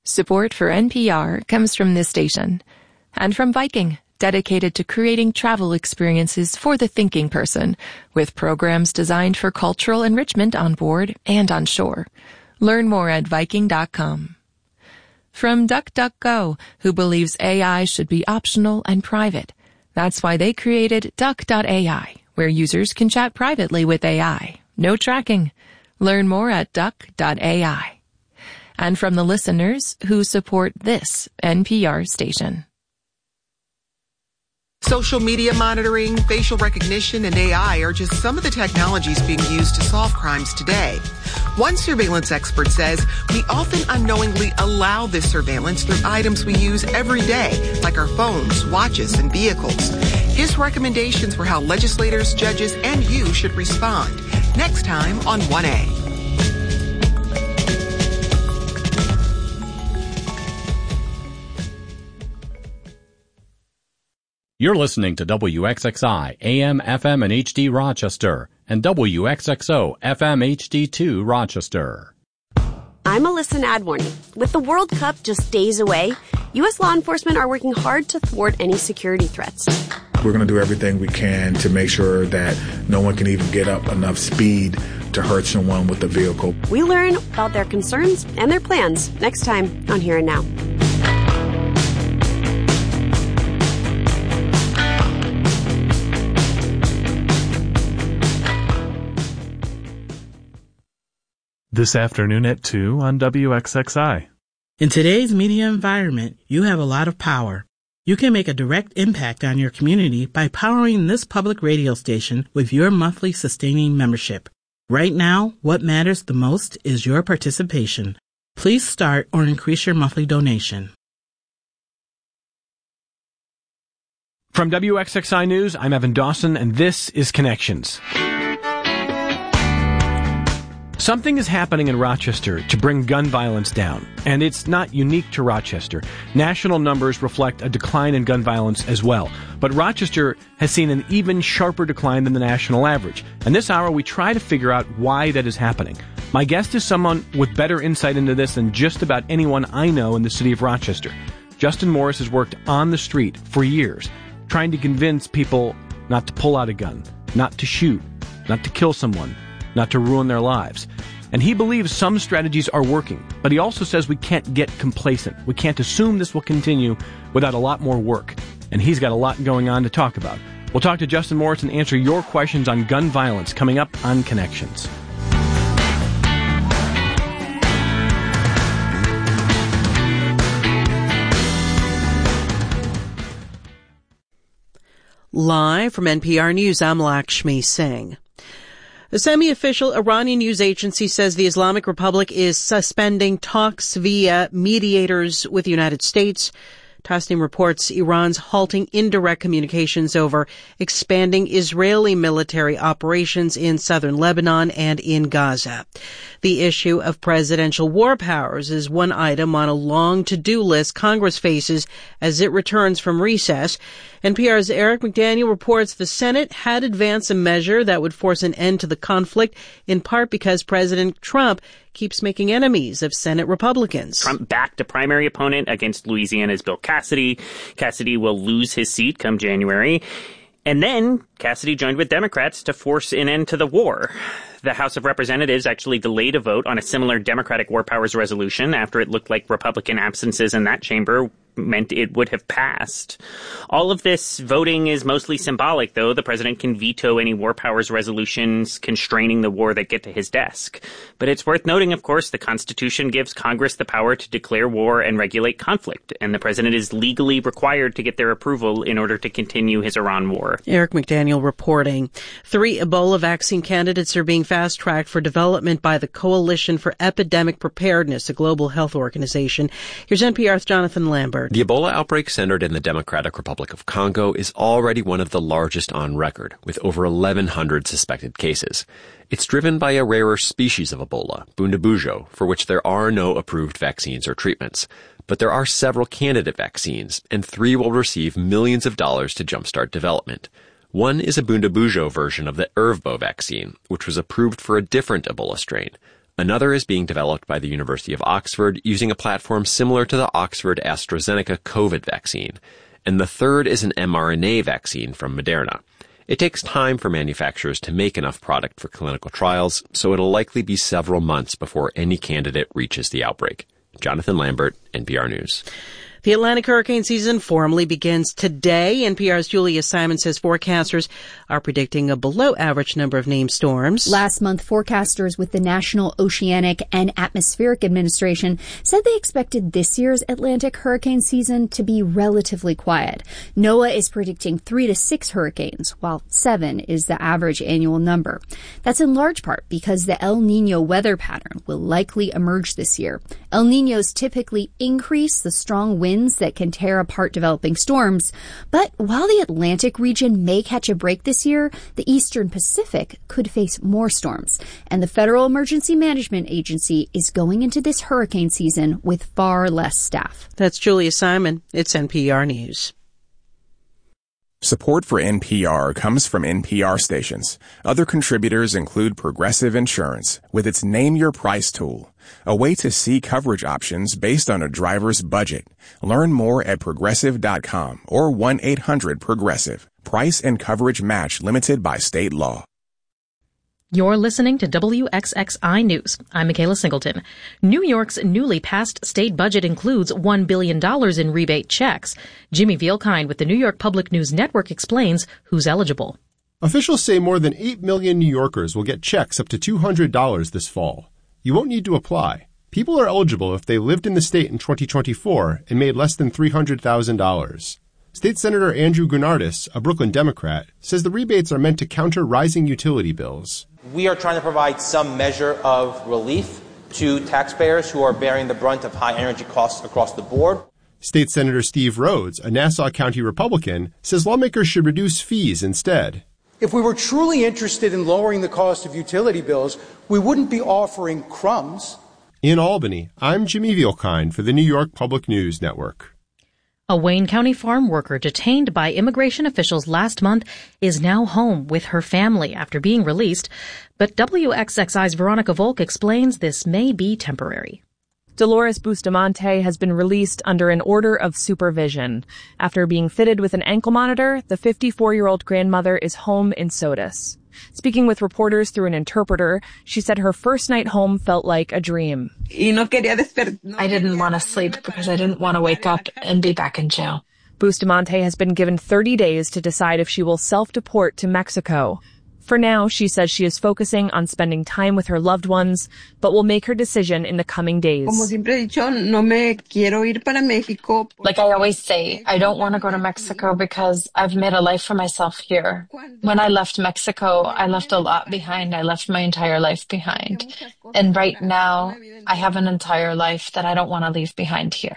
Support for NPR comes from this station and from Viking, dedicated to creating travel experiences for the thinking person, with programs designed for cultural enrichment on board and on shore. Learn more at Viking.com. From DuckDuckGo, who believes AI should be optional and private. That's why they created Duck.ai, where users can chat privately with AI. No tracking. Learn more at Duck.ai. And from the listeners who support this NPR station. Social media monitoring, facial recognition, and AI are just some of the technologies being used to solve crimes today. One surveillance expert says we often unknowingly allow this surveillance through items we use every day, like our phones, watches, and vehicles. His recommendations for how legislators, judges, and you should respond. Next time on 1A. You're listening to WXXI, AM, FM, and HD Rochester, and WXXO, FM, HD2 Rochester. I'm Alyssa Nadworny. With the World Cup just days away, U.S. law enforcement are working hard to thwart any security threats. We're going to do everything we can to make sure that no one can even get up enough speed to hurt someone with the vehicle. We learn about their concerns and their plans next time on Here and Now. This afternoon at 2 on WXXI. In today's media environment, you have a lot of power. You can make a direct impact on your community by powering this public radio station with your monthly sustaining membership. Right now, what matters the most is your participation. Please start or increase your monthly donation. From WXXI News, I'm Evan Dawson, and this is Connections. Something is happening in Rochester to bring gun violence down, and it's not unique to Rochester. National numbers reflect a decline in gun violence as well, but Rochester has seen an even sharper decline than the national average. And this hour, we try to figure out why that is happening. My guest is someone with better insight into this than just about anyone I know in the city of Rochester. Justin Morris has worked on the street for years, trying to convince people not to pull out a gun, not to shoot, not to kill someone, not to ruin their lives. And he believes some strategies are working, but he also says we can't get complacent. We can't assume this will continue without a lot more work. And he's got a lot going on to talk about. We'll talk to Justin Morris and answer your questions on gun violence coming up on Connections. Live from NPR News, I'm Lakshmi Singh. A semi-official Iranian news agency says the Islamic Republic is suspending talks via mediators with the United States. Tasnim reports Iran's halting indirect communications over expanding Israeli military operations in southern Lebanon and in Gaza. The issue of presidential war powers is one item on a long to-do list Congress faces as it returns from recess. NPR's Eric McDaniel reports the Senate had advanced a measure that would force an end to the conflict, in part because President Trump keeps making enemies of Senate Republicans. Trump backed a primary opponent against Louisiana's Bill Cassidy. Cassidy will lose his seat come January. And then Cassidy joined with Democrats to force an end to the war. The House of Representatives actually delayed a vote on a similar Democratic war powers resolution after it looked like Republican absences in that chamber meant it would have passed. All of this voting is mostly symbolic, though. The president can veto any war powers resolutions constraining the war that get to his desk. But it's worth noting, of course, the Constitution gives Congress the power to declare war and regulate conflict, and the president is legally required to get their approval in order to continue his Iran war. Eric McDaniel reporting. 3 Ebola vaccine candidates are being fast-tracked for development by the Coalition for Epidemic Preparedness, a global health organization. Here's NPR's Jonathan Lambert. The Ebola outbreak centered in the Democratic Republic of Congo is already one of the largest on record, with over 1,100 suspected cases. It's driven by a rarer species of Ebola, Bundibugyo, for which there are no approved vaccines or treatments. But there are several candidate vaccines, and 3 will receive millions of dollars to jumpstart development. One is a Bundibugyo version of the Ervbo vaccine, which was approved for a different Ebola strain. Another is being developed by the University of Oxford using a platform similar to the Oxford-AstraZeneca COVID vaccine. And the third is an mRNA vaccine from Moderna. It takes time for manufacturers to make enough product for clinical trials, so it'll likely be several months before any candidate reaches the outbreak. Jonathan Lambert, NPR News. The Atlantic hurricane season formally begins today. NPR's Julia Simon says forecasters are predicting a below-average number of named storms. Last month, forecasters with the National Oceanic and Atmospheric Administration said they expected this year's Atlantic hurricane season to be relatively quiet. NOAA is predicting 3 to 6 hurricanes, while 7 is the average annual number. That's in large part because the El Niño weather pattern will likely emerge this year. El Niños typically increase the strong winds that can tear apart developing storms. But while the Atlantic region may catch a break this year, the Eastern Pacific could face more storms. And the Federal Emergency Management Agency is going into this hurricane season with far less staff. That's Julia Simon. It's NPR News. Support for NPR comes from NPR stations. Other contributors include Progressive Insurance with its Name Your Price tool, a way to see coverage options based on a driver's budget. Learn more at Progressive.com or 1-800-PROGRESSIVE. Price and coverage match limited by state law. You're listening to WXXI News. I'm Michaela Singleton. New York's newly passed state budget includes $1 billion in rebate checks. Jimmy Vielkind with the New York Public News Network explains who's eligible. Officials say more than 8 million New Yorkers will get checks up to $200 this fall. You won't need to apply. People are eligible if they lived in the state in 2024 and made less than $300,000. State Senator Andrew Gurnardis, a Brooklyn Democrat, says the rebates are meant to counter rising utility bills. We are trying to provide some measure of relief to taxpayers who are bearing the brunt of high energy costs across the board. State Senator Steve Rhodes, a Nassau County Republican, says lawmakers should reduce fees instead. If we were truly interested in lowering the cost of utility bills, we wouldn't be offering crumbs. In Albany, I'm Jimmy Vielkind for the New York Public News Network. A Wayne County farm worker detained by immigration officials last month is now home with her family after being released. But WXXI's Veronica Volk explains this may be temporary. Dolores Bustamante has been released under an order of supervision. After being fitted with an ankle monitor, the 54-year-old grandmother is home in Sodus. Speaking with reporters through an interpreter, she said her first night home felt like a dream. I didn't want to sleep because I didn't want to wake up and be back in jail. Bustamante has been given 30 days to decide if she will self-deport to Mexico. For now, she says she is focusing on spending time with her loved ones, but will make her decision in the coming days. Like I always say, I don't want to go to Mexico because I've made a life for myself here. When I left Mexico, I left a lot behind. I left my entire life behind. And right now, I have an entire life that I don't want to leave behind here.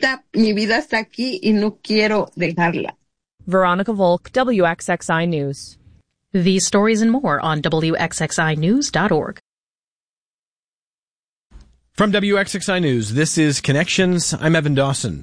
Veronica Volk, WXXI News. These stories and more on WXXInews.org. From WXXI News, this is Connections. I'm Evan Dawson.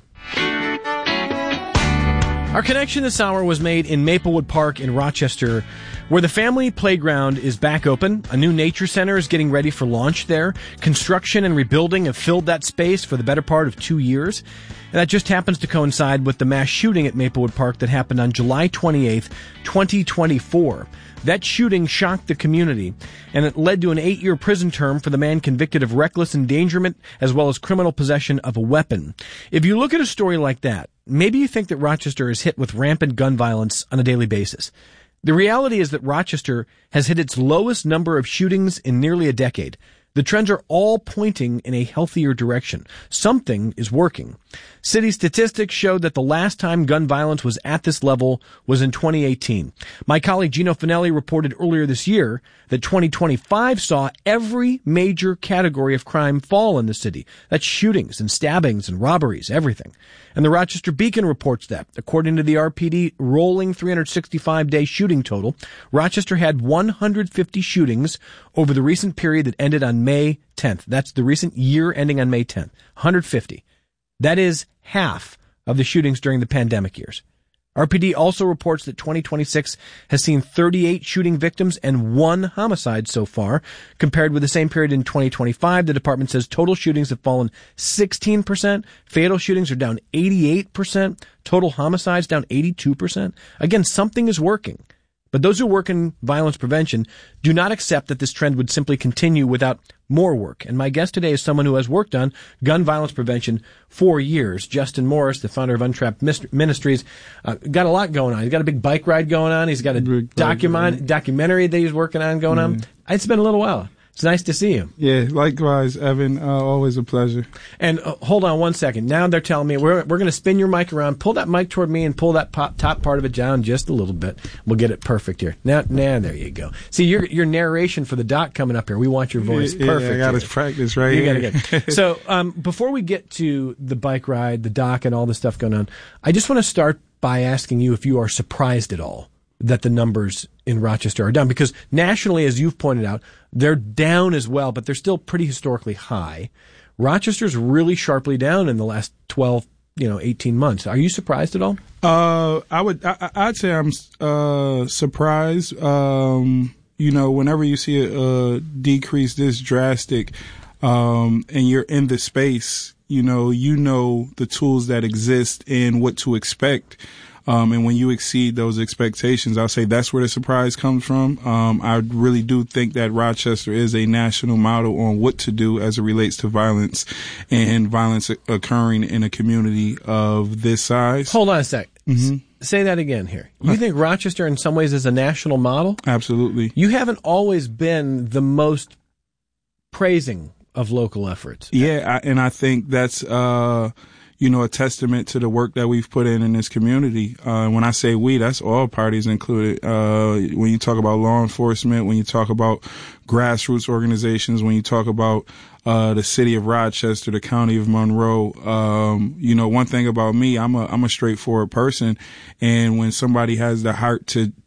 Our connection this hour was made in Maplewood Park in Rochester, where the family playground is back open. A new nature center is getting ready for launch there. Construction and rebuilding have filled that space for the better part of 2 years. And that just happens to coincide with the mass shooting at Maplewood Park that happened on July 28th, 2024. That shooting shocked the community, and it led to an 8-year prison term for the man convicted of reckless endangerment as well as criminal possession of a weapon. If you look at a story like that, maybe you think that Rochester is hit with rampant gun violence on a daily basis. The reality is that Rochester has hit its lowest number of shootings in nearly a decade. The trends are all pointing in a healthier direction. Something is working. City statistics showed that the last time gun violence was at this level was in 2018. My colleague Gino Finelli reported earlier this year that 2025 saw every major category of crime fall in the city. That's shootings and stabbings and robberies, everything. And the Rochester Beacon reports that, according to the RPD rolling 365-day shooting total, Rochester had 150 shootings over the recent period that ended on May 10th. That's the recent year ending on May 10th. 150. That is half of the shootings during the pandemic years. RPD also reports that 2026 has seen 38 shooting victims and 1 homicide so far. Compared with the same period in 2025, the department says total shootings have fallen 16%, fatal shootings are down 88%, total homicides down 82%. Again, something is working. But those who work in violence prevention do not accept that this trend would simply continue without more work. And my guest today is someone who has worked on gun violence prevention for years. Justin Morris, the founder of Untrapped Ministries, got a lot going on. He's got a big bike ride going on. He's got a documentary that he's working on going on. It's been a little while. It's nice to see you. Yeah, likewise, Evan. Always a pleasure. And hold on one second. Now they're telling me we're going to spin your mic around. Pull that mic toward me and pull that top part of it down just a little bit. We'll get it perfect here. Now, there you go. See, your narration for the doc coming up here. We want your voice perfect. I got to practice right here. You got to get. So before we get to the bike ride, the doc, and all the stuff going on, I just want to start by asking you if you are surprised at all that the numbers in Rochester are down, because nationally, as you've pointed out, they're down as well, but they're still pretty historically high. Rochester's really sharply down in the last 12, 18 months. Are you surprised at all? I'd say I'm surprised. Whenever you see a decrease this drastic, and you're in the space, you know the tools that exist and what to expect. And when you exceed those expectations, I'll say that's where the surprise comes from. I really do think that Rochester is a national model on what to do as it relates to violence and violence occurring in a community of this size. Hold on a sec. Mm-hmm. Say that again here. You think Rochester in some ways is a national model? Absolutely. You haven't always been the most praising of local efforts. Yeah, and I think that's a testament to the work that we've put in this community. When I say we, that's all parties included. When you talk about law enforcement, when you talk about grassroots organizations, when you talk about the city of Rochester, the county of Monroe, one thing about me, I'm a straightforward person, and when somebody has the heart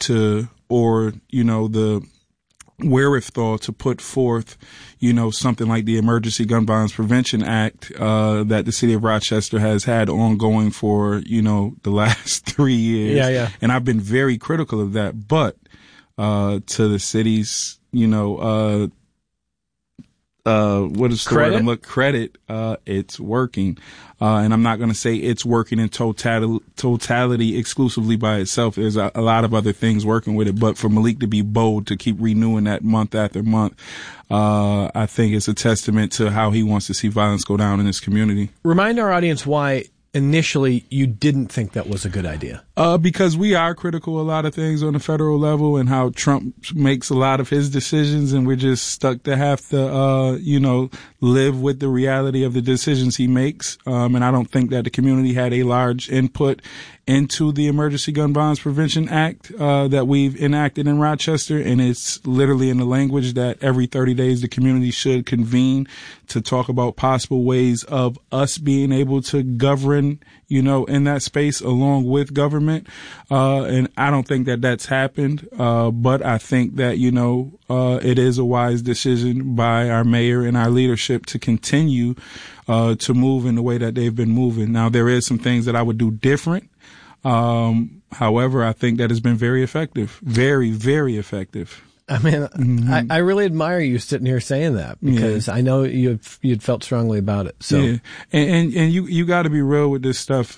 or the wherewithal to put forth, something like the Emergency Gun Violence Prevention Act, that the city of Rochester has had ongoing for, the last 3 years. Yeah. And I've been very critical of that. But, to the city's, what is the word? Credit, it's working. And I'm not going to say it's working in totality exclusively by itself. There's a lot of other things working with it. But for Malik to be bold, to keep renewing that month after month, I think it's a testament to how he wants to see violence go down in this community. Remind our audience why initially you didn't think that was a good idea. Because we are critical of a lot of things on the federal level and how Trump makes a lot of his decisions, and we're just stuck to have to, live with the reality of the decisions he makes. And I don't think that the community had a large input into the Emergency Gun Violence Prevention Act that we've enacted in Rochester. And it's literally in the language that every 30 days the community should convene to talk about possible ways of us being able to govern, in that space along with government. And I don't think that that's happened. But I think that, it is a wise decision by our mayor and our leadership to continue to move in the way that they've been moving. Now, there is some things that I would do different. However, I think that has been very effective. Very, very effective. I mean, I really admire you sitting here saying that, because I know you'd felt strongly about it. So, yeah. And you got to be real with this stuff.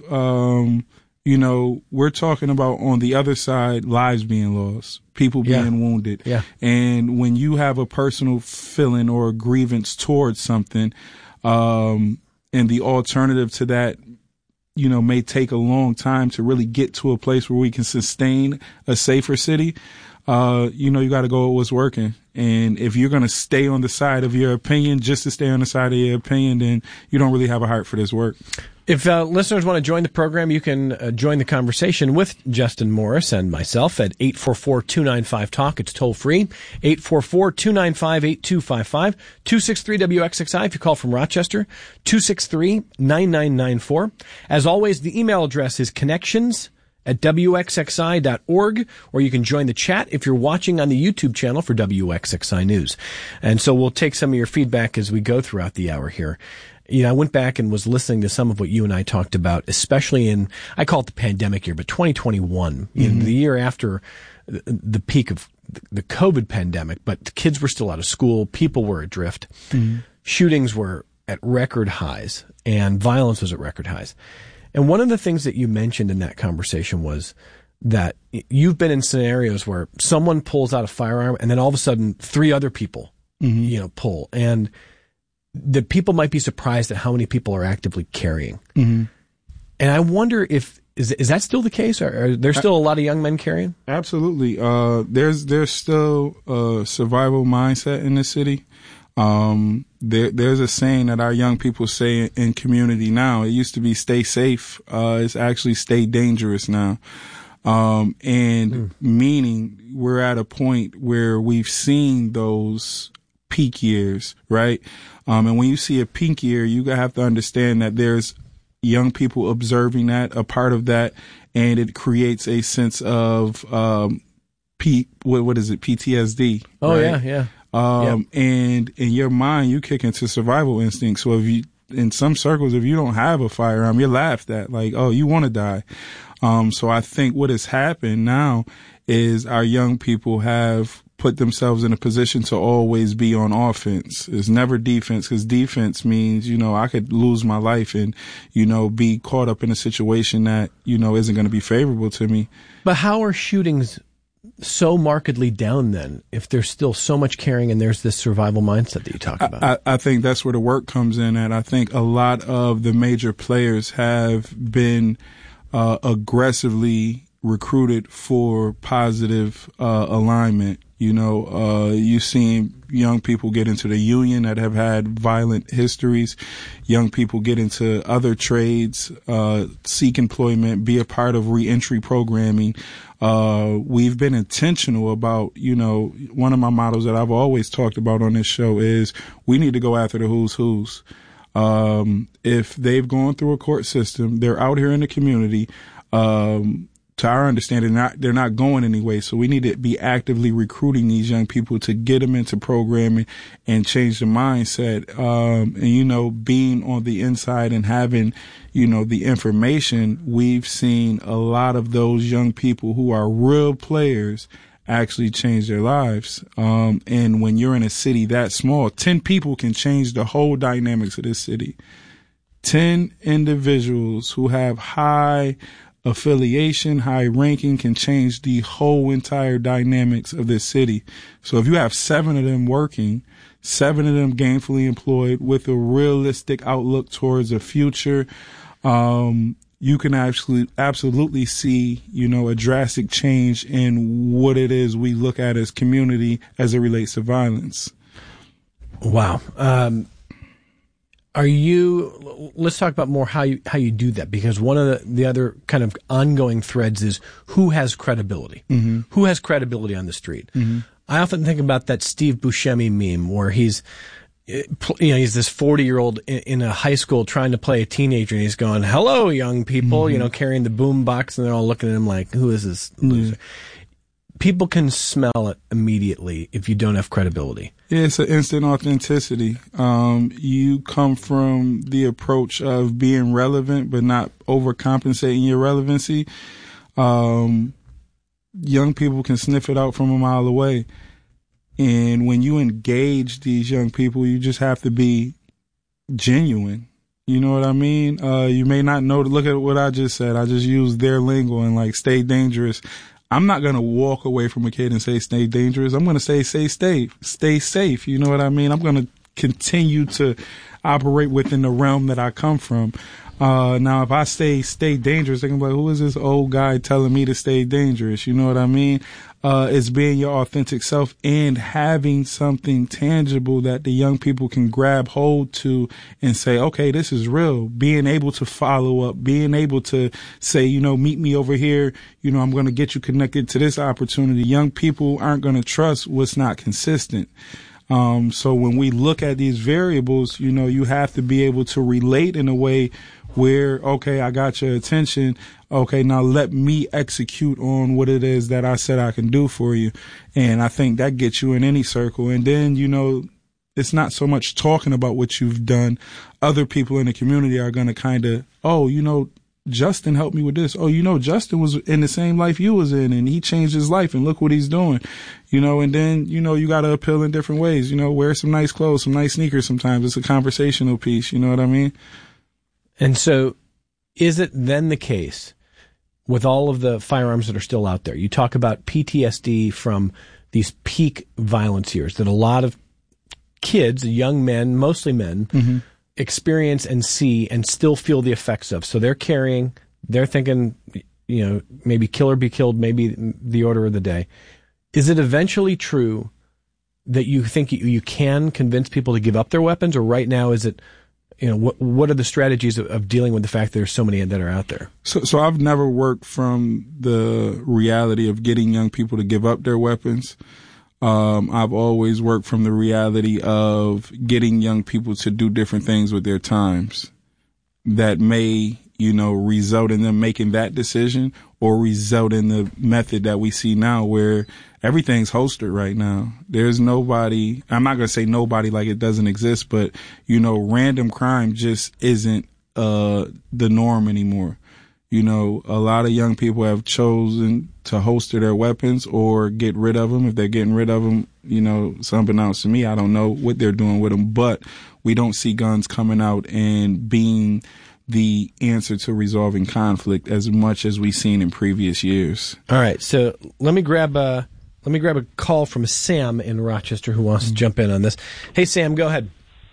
We're talking about on the other side, lives being lost, people being wounded. Yeah. And when you have a personal feeling or a grievance towards something, and the alternative to that, may take a long time to really get to a place where we can sustain a safer city. You got to go with what's working. And if you're going to stay on the side of your opinion, just to stay on the side of your opinion, then you don't really have a heart for this work. If listeners want to join the program, you can join the conversation with Justin Morris and myself at 844-295-TALK. It's toll free, 844-295-8255, 263-WXXI if you call from Rochester, 263-9994. As always, the email address is connections@wxxi.org, or you can join the chat if you're watching on the YouTube channel for WXXI News. And so we'll take some of your feedback as we go throughout the hour here. I went back and was listening to some of what you and I talked about, especially I call it the pandemic year, but 2021, the year after the peak of the COVID pandemic, but the kids were still out of school. People were adrift. Shootings were at record highs and violence was at record highs. And one of the things that you mentioned in that conversation was that you've been in scenarios where someone pulls out a firearm and then all of a sudden 3 other people, pull, and the people might be surprised at how many people are actively carrying. And I wonder is that still the case? Are there still a lot of young men carrying? Absolutely. There's still a survival mindset in the city. There's a saying that our young people say in community now. It used to be stay safe. It's actually stay dangerous now. Meaning we're at a point where we've seen those peak years, right? And when you see a peak year, you have to understand that there's young people observing that, a part of that, and it creates a sense of, what is it? PTSD. Oh, right? yeah. And in your mind, you kick into survival instinct. So in some circles, if you don't have a firearm, you're laughed at like, oh, you want to die. So I think what has happened now is our young people have put themselves in a position to always be on offense. It's never defense, because defense means, I could lose my life and, be caught up in a situation that, isn't going to be favorable to me. But how are shootings so markedly down then if there's still so much carrying and there's this survival mindset that you talk about? I think that's where the work comes in at. I think a lot of the major players have been aggressively recruited for positive alignment. You've seen young people get into the union that have had violent histories. Young people get into other trades, seek employment, be a part of reentry programming. We've been intentional about, one of my mottos that I've always talked about on this show is we need to go after the who's. If they've gone through a court system, they're out here in the community, to our understanding, they're not going anyway. So we need to be actively recruiting these young people to get them into programming and change the mindset. And, being on the inside and having, the information, we've seen a lot of those young people who are real players actually change their lives. And when you're in a city that small, 10 people can change the whole dynamics of this city. 10 individuals who have high affiliation, high ranking can change the whole entire dynamics of this city. So if you have 7 of them working, 7 of them gainfully employed with a realistic outlook towards a future, you can absolutely see, a drastic change in what it is we look at as community as it relates to violence. Wow. Let's talk about more how you do that, because one of the other kind of ongoing threads is who has credibility? Mm-hmm. Who has credibility on the street? Mm-hmm. I often think about that Steve Buscemi meme where he's this 40-year-old in a high school trying to play a teenager, and he's going, "Hello, young people," mm-hmm. Carrying the boom box, and they're all looking at him like, "Who is this loser?" Mm-hmm. People can smell it immediately if you don't have credibility. Yeah, it's an instant authenticity. You come from the approach of being relevant, but not overcompensating your relevancy. Young people can sniff it out from a mile away. And when you engage these young people, you just have to be genuine. You know what I mean? You may not know. Look at what I just said. I just used their lingo and stay dangerous. I'm not going to walk away from a kid and say, stay dangerous. I'm going to say, stay safe. You know what I mean? I'm going to continue to operate within the realm that I come from. Now, if I say stay dangerous, they're going to be like, who is this old guy telling me to stay dangerous? You know what I mean? It's being your authentic self and having something tangible that the young people can grab hold to and say, okay, this is real. Being able to follow up, being able to say, meet me over here. I'm going to get you connected to this opportunity. Young people aren't going to trust what's not consistent. So when we look at these variables, you have to be able to relate in a way where, okay, I got your attention. Okay, now let me execute on what it is that I said I can do for you. And I think that gets you in any circle. And then, it's not so much talking about what you've done. Other people in the community are going to kind of, oh, you know, Justin helped me with this. Oh, you know, Justin was in the same life you was in and he changed his life and look what he's doing, you know, and then, you know, you got to appeal in different ways, you know, wear some nice clothes, some nice sneakers sometimes. It's a conversational piece, you know what I mean? And so is it then the case with all of the firearms that are still out there? You talk about PTSD from these peak violence years that a lot of kids, young men, mostly men, experience and see and still feel the effects of. So they're thinking, you know, maybe kill or be killed, maybe the order of the day. Is it eventually true that you think you can convince people to give up their weapons, or right now is it, you know, what are the strategies of dealing with the fact that there's so many that are out there? So I've never worked from the reality of getting young people to give up their weapons. I've always worked from the reality of getting young people to do different things with their times that may, you know, result in them making that decision or result in the method that we see now where everything's holstered right now. There's nobody, I'm not going to say nobody like it doesn't exist, but, you know, random crime just isn't the norm anymore. You know, a lot of young people have chosen to holster their weapons or get rid of them. If they're getting rid of them, you know, unbeknownst to me, I don't know what they're doing with them, but we don't see guns coming out and being the answer to resolving conflict as much as we've seen in previous years. All right. So let me grab a call from Sam in Rochester who wants to jump in on this. Hey, Sam, go ahead.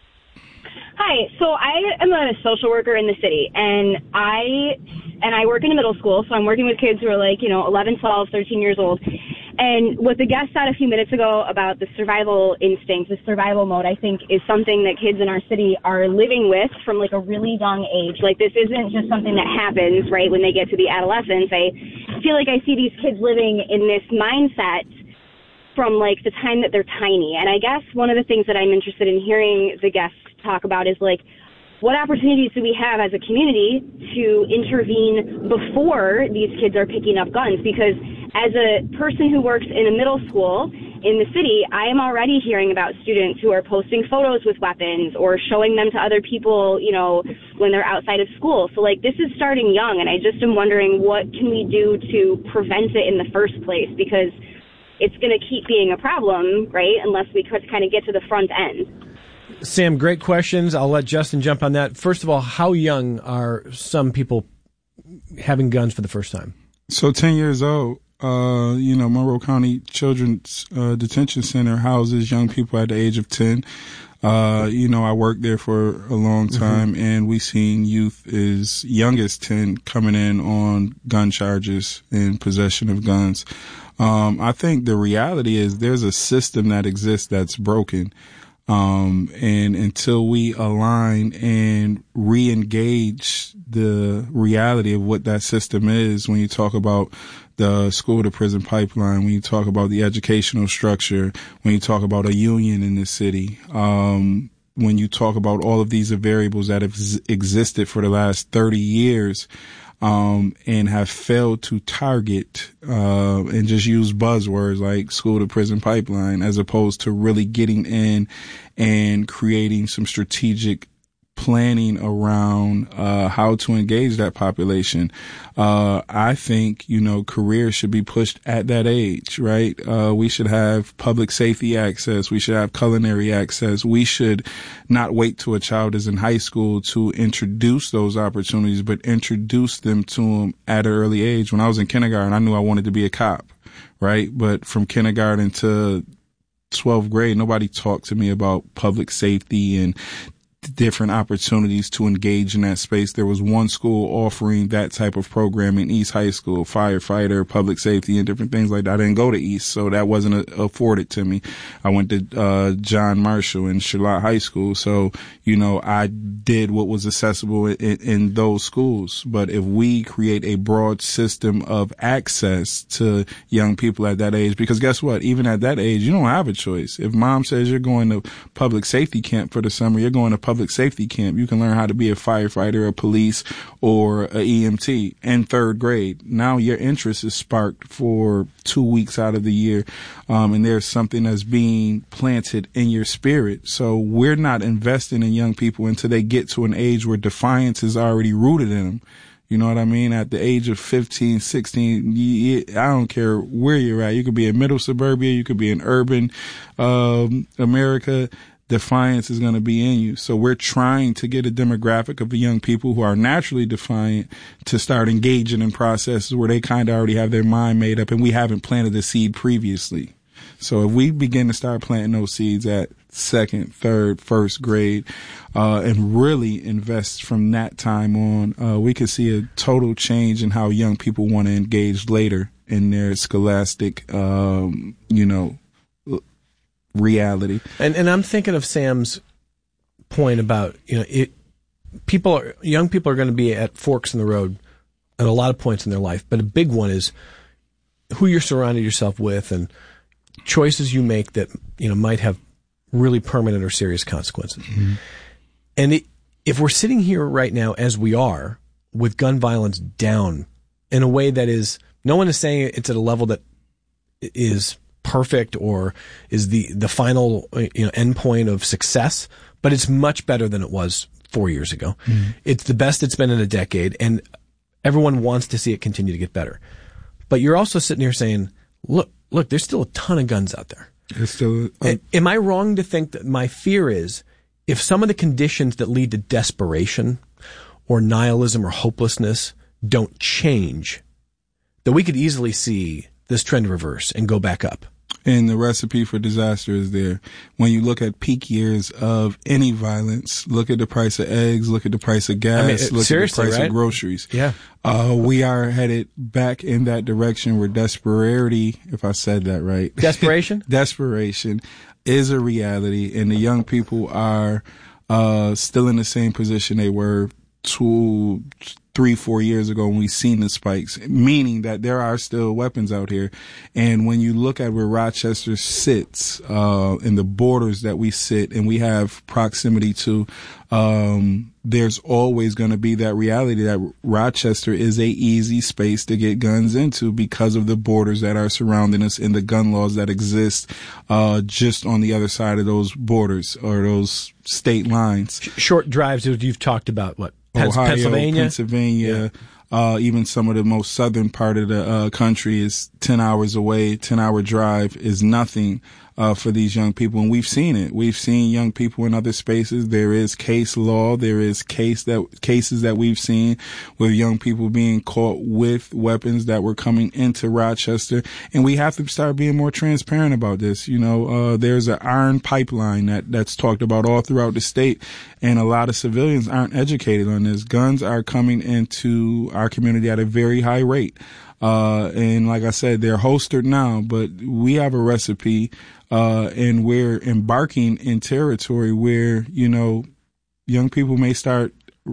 Hi. So I am a social worker in the city, and I work in a middle school, so I'm working with kids who are like, you know, 11, 12, 13 years old. And what the guest said a few minutes ago about the survival instinct, the survival mode, I think is something that kids in our city are living with from like a really young age. Like this isn't just something that happens, right, when they get to the adolescence. I feel like I see these kids living in this mindset from like the time that they're tiny. And I guess one of the things that I'm interested in hearing the guests talk about is like, what opportunities do we have as a community to intervene before these kids are picking up guns? Because as a person who works in a middle school in the city, I am already hearing about students who are posting photos with weapons or showing them to other people, you know, when they're outside of school. So like this is starting young, and I just am wondering what can we do to prevent it in the first place? Because it's going to keep being a problem, right, unless we kind of get to the front end. Sam, great questions. I'll let Justin jump on that. First of all, how young are some people having guns for the first time? So 10 years old. You know, Monroe County Children's Detention Center houses young people at the age of 10. You know, I worked there for a long time, and we seen youth as young as 10 coming in on gun charges and possession of guns. I think the reality is there's a system that exists that's broken. And until we align and re-engage the reality of what that system is, when you talk about the school to prison pipeline, when you talk about the educational structure, when you talk about a union in the city, when you talk about all of these variables that have existed for the last 30 years, and have failed to target, and just use buzzwords like school to prison pipeline, as opposed to really getting in and creating some strategic planning around how to engage that population. I think, you know, careers should be pushed at that age, right? We should have public safety access. We should have culinary access. We should not wait till a child is in high school to introduce those opportunities, but introduce them to them at an early age. When I was in kindergarten, I knew I wanted to be a cop, right? But from kindergarten to 12th grade, nobody talked to me about public safety and different opportunities to engage in that space. There was one school offering that type of program in East High School, firefighter, public safety, and different things like that. I didn't go to East, so that wasn't afforded to me. I went to John Marshall and Charlotte High School, so, you know, I did what was accessible in those schools. But if we create a broad system of access to young people at that age, because guess what? Even at that age, you don't have a choice. If mom says you're going to public safety camp for the summer, you're going to public public safety camp. You can learn how to be a firefighter, a police, or a EMT in 3rd grade. Now your interest is sparked for 2 weeks out of the year, and there's something that's being planted in your spirit. So we're not investing in young people until they get to an age where defiance is already rooted in them. You know what I mean? At the age of 15, 16, I don't care where you're at. You could be in middle suburbia. You could be in urban America. Defiance is going to be in you. So we're trying to get a demographic of the young people who are naturally defiant to start engaging in processes where they kind of already have their mind made up, and we haven't planted the seed previously. So if we begin to start planting those seeds at 2nd, 3rd, 1st grade, and really invest from that time on, we could see a total change in how young people want to engage later in their scholastic, reality. And I'm thinking of Sam's point about, young people are going to be at forks in the road at a lot of points in their life, but a big one is who you're surrounded yourself with and choices you make that, might have really permanent or serious consequences. Mm-hmm. And if we're sitting here right now as we are with gun violence down in a way that is, no one is saying it's at a level that is perfect or is the final end point of success, but it's much better than it was 4 years ago. Mm-hmm. It's the best it's been in a decade, and everyone wants to see it continue to get better. But you're also sitting here saying, look, there's still a ton of guns out there. There's still am I wrong to think that my fear is if some of the conditions that lead to desperation or nihilism or hopelessness don't change, that we could easily see this trend reverse and go back up? And the recipe for disaster is there. When you look at peak years of any violence, look at the price of eggs, look at the price of gas, look at the price of groceries. Yeah. We are headed back in that direction where desperation, if I said that right. Desperation? Desperation is a reality, and the young people are still in the same position they were 2, 3, 4 years ago when we seen the spikes, meaning that there are still weapons out here. And when you look at where Rochester sits, in the borders that we sit and we have proximity to, there's always going to be that reality that Rochester is a easy space to get guns into because of the borders that are surrounding us and the gun laws that exist, just on the other side of those borders or those state lines. Short drives that you've talked about, what? Ohio, Pennsylvania, even some of the most southern part of the country is 10 hours away. 10-hour drive is nothing for these young people, and we've seen it. We've seen young people in other spaces. There is case law. There is cases that we've seen with young people being caught with weapons that were coming into Rochester, and we have to start being more transparent about this. There's an iron pipeline that's talked about all throughout the state, and a lot of civilians aren't educated on this. Guns are coming into our community at a very high rate. And like I said, they're holstered now, but we have a recipe, and we're embarking in territory where, young people may start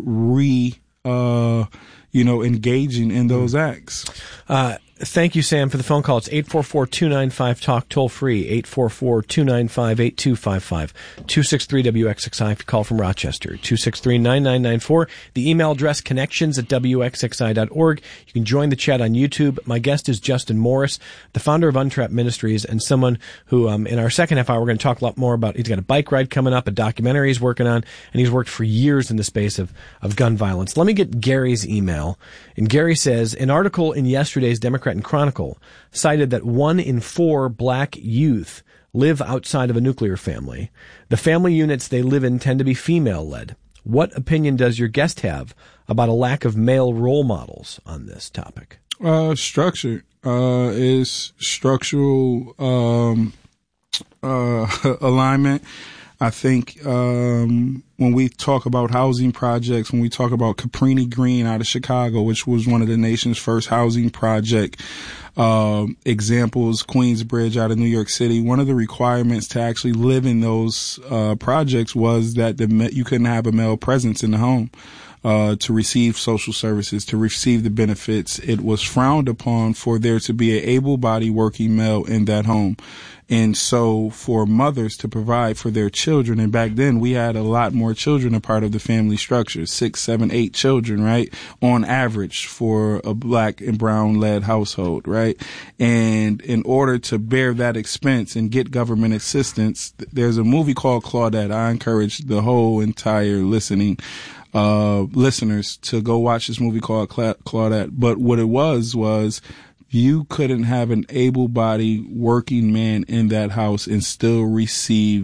engaging in those acts. Thank you, Sam, for the phone call. It's 844-295-TALK, toll free, 844-295-8255, 263-WXXI if you call from Rochester, 263-9994. The email address, connections@WXXI.org. You can join the chat on YouTube. My guest is Justin Morris, the founder of Untrapped Ministries, and someone who, in our second half hour, we're going to talk a lot more about. He's got a bike ride coming up, a documentary he's working on, and he's worked for years in the space of gun violence. Let me get Gary's email. And Gary says, an article in yesterday's Democrat and Chronicle cited that 1 in 4 black youth live outside of a nuclear family. The family units they live in tend to be female-led. What opinion does your guest have about a lack of male role models on this topic? Structure is structural alignment. I think when we talk about housing projects, when we talk about Cabrini Green out of Chicago, which was one of the nation's first housing project examples, Queensbridge out of New York City, one of the requirements to actually live in those projects was that you couldn't have a male presence in the home. to receive social services, to receive the benefits. It was frowned upon for there to be an able-bodied working male in that home. And so for mothers to provide for their children, and back then we had a lot more children a part of the family structure, 6, 7, 8 children, right? On average for a black and brown led household, right? And in order to bear that expense and get government assistance, there's a movie called Claudette. I encourage the whole entire listeners to go watch this movie called Claudette. But what it was you couldn't have an able-bodied working man in that house and still receive